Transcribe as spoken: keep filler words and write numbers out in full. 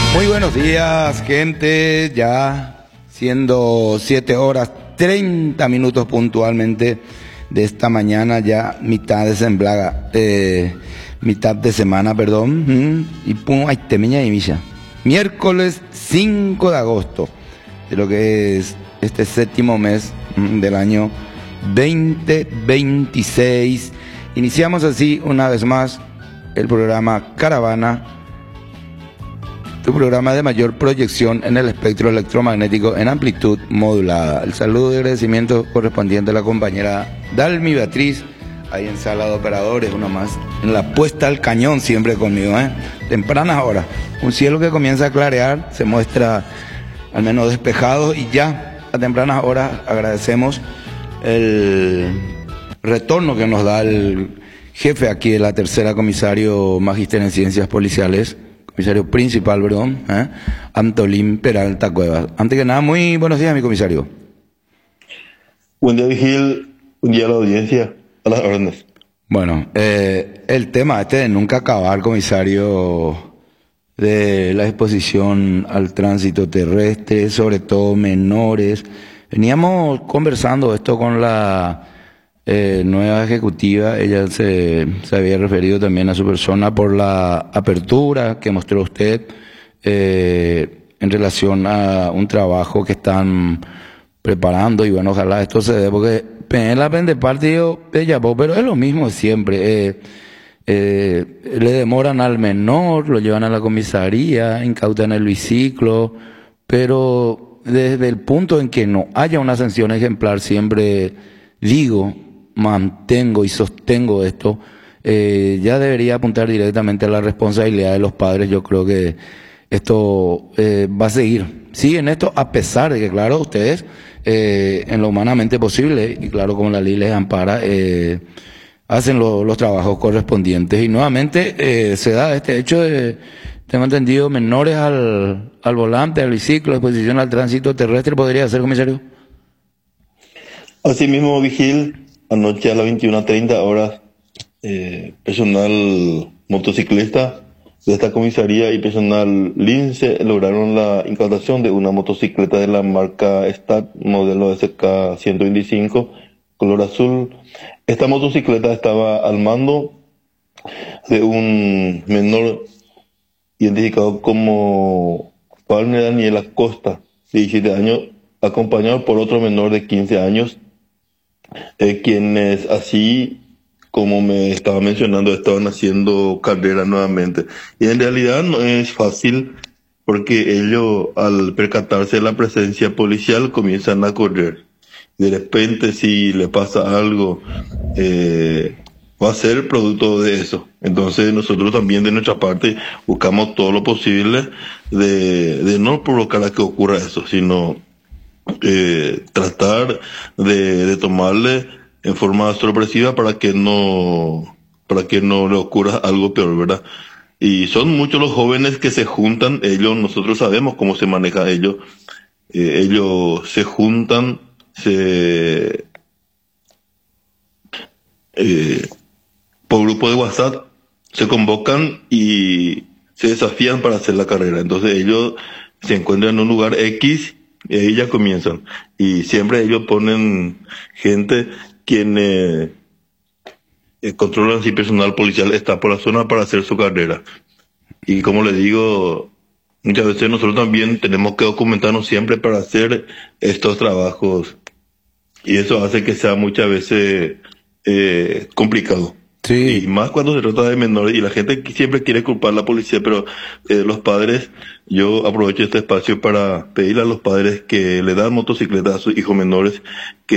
Muy buenos días, gente. Ya siendo siete horas treinta minutos puntualmente de esta mañana, ya mitad de semblaga, eh, mitad de semana, perdón. Y pum, ay, temeña y milla. Miércoles cinco de agosto de lo que es este séptimo mes del año veinte veintiséis. Iniciamos así una vez más el programa Caravana, tu programa de mayor proyección en el espectro electromagnético en amplitud modulada. El saludo y agradecimiento correspondiente a la compañera Dalmi Beatriz, ahí en sala de operadores, una más, en la puesta al cañón siempre conmigo, ¿eh? Tempranas horas, un cielo que comienza a clarear, se muestra al menos despejado, y ya a tempranas horas agradecemos el retorno que nos da el jefe aquí de la tercera, comisario magíster en ciencias policiales, comisario principal, perdón, ¿eh? Antolín Peralta Cuevas. Antes que nada, muy buenos días, mi comisario. Buen día, Vigil. Buen día a la audiencia. A las órdenes. Bueno, eh, el tema este de nunca acabar, comisario, de la exposición al tránsito terrestre, sobre todo menores. Veníamos conversando esto con la eh, nueva ejecutiva. Ella se, se había referido también a su persona por la apertura que mostró usted eh, en relación a un trabajo que están preparando, y bueno, ojalá esto se dé, porque en la pende partido ella, pero es lo mismo de siempre. Eh, eh, le demoran al menor, lo llevan a la comisaría, incautan el biciclo, pero desde el punto en que no haya una sanción ejemplar, siempre digo, mantengo y sostengo esto, eh, ya debería apuntar directamente a la responsabilidad de los padres. Yo creo que esto eh, va a seguir. Siguen esto a pesar de que, claro, ustedes, eh, en lo humanamente posible, y claro, como la ley les ampara, eh, hacen lo, los trabajos correspondientes. Y nuevamente eh, se da este hecho de, tengo entendido, menores al, al volante, al biciclo, exposición al tránsito terrestre. ¿Podría ser, comisario? Asimismo, Vigil, anoche a las veintiuna treinta horas, eh, personal motociclista de esta comisaría y personal lince lograron la incautación de una motocicleta de la marca Stat, modelo S K ciento veinticinco, color azul. Esta motocicleta estaba al mando de un menor identificado como Palmer Daniel Acosta, de diecisiete años, acompañado por otro menor de quince años, eh, quienes, así como me estaba mencionando, estaban haciendo carrera nuevamente. Y en realidad no es fácil, porque ellos, al percatarse de la presencia policial, comienzan a correr. De repente, si le pasa algo, eh, va a ser producto de eso. Entonces nosotros también, de nuestra parte, buscamos todo lo posible de, de no provocar a que ocurra eso, sino eh, tratar de, de tomarle en forma sorpresiva para que no, para que no le ocurra algo peor, ¿verdad? Y son muchos los jóvenes que se juntan. Ellos, nosotros sabemos cómo se maneja ellos. Eh, ellos se juntan, se, eh, por grupo de WhatsApp, se convocan y se desafían para hacer la carrera. Entonces ellos se encuentran en un lugar X y ahí ya comienzan. Y siempre ellos ponen gente quienes eh, controlan si personal policial está por la zona para hacer su carrera. Y como les digo, muchas veces nosotros también tenemos que documentarnos siempre para hacer estos trabajos. Y eso hace que sea muchas veces eh, complicado. Sí. Y más cuando se trata de menores, y la gente siempre quiere culpar a la policía, pero eh, los padres, yo aprovecho este espacio para pedirle a los padres que le dan motocicletas a sus hijos menores, que